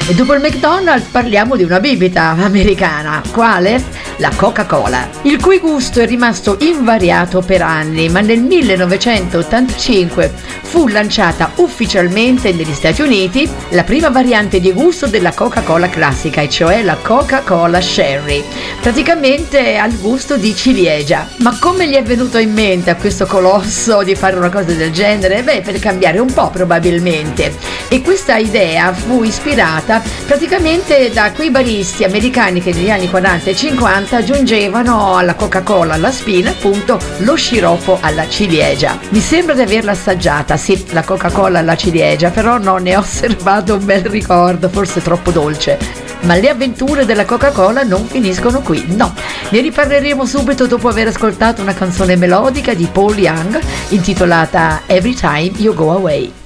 E dopo il McDonald's parliamo di una bibita americana. Quale? La Coca-Cola, il cui gusto è rimasto invariato per anni, ma nel 1985 fu lanciata ufficialmente negli Stati Uniti la prima variante di gusto della Coca-Cola classica, e cioè la Coca-Cola Sherry, praticamente al gusto di ciliegia. Ma come gli è venuto in mente a questo colosso di fare una cosa del genere? Beh, per cambiare un po' probabilmente. E questa idea fu ispirata praticamente da quei baristi americani che negli anni 40 e 50 aggiungevano alla Coca-Cola, alla spina, appunto lo sciroppo alla ciliegia. Mi sembra di averla assaggiata, sì, la Coca-Cola alla ciliegia, però non ne ho osservato un bel ricordo, forse troppo dolce. Ma le avventure della Coca-Cola non finiscono qui, no, ne riparleremo subito dopo aver ascoltato una canzone melodica di Paul Young intitolata Every Time You Go Away.